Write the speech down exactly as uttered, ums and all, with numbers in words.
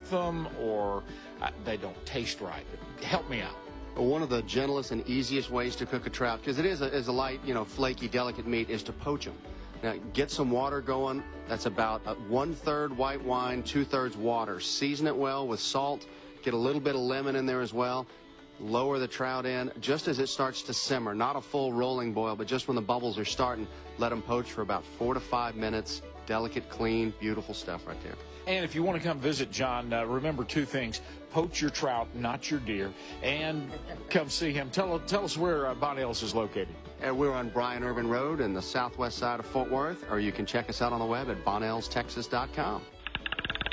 them, or uh, they don't taste right. Help me out. One of the gentlest and easiest ways to cook a trout, because it is a, is a light, you know, flaky, delicate meat, is to poach them. Now, get some water going. That's about a one-third white wine, two-thirds water. Season it well with salt. Get a little bit of lemon in there as well. Lower the trout in just as it starts to simmer. Not a full rolling boil, but just when the bubbles are starting, let them poach for about four to five minutes. Delicate, clean, beautiful stuff right there. And if you want to come visit John, uh, remember two things. Poach your trout, not your deer, and come see him. Tell, tell us where uh, Bonnell's is located. And we're on Bryan Irvin Road in the southwest side of Fort Worth, or you can check us out on the web at bonnells texas dot com.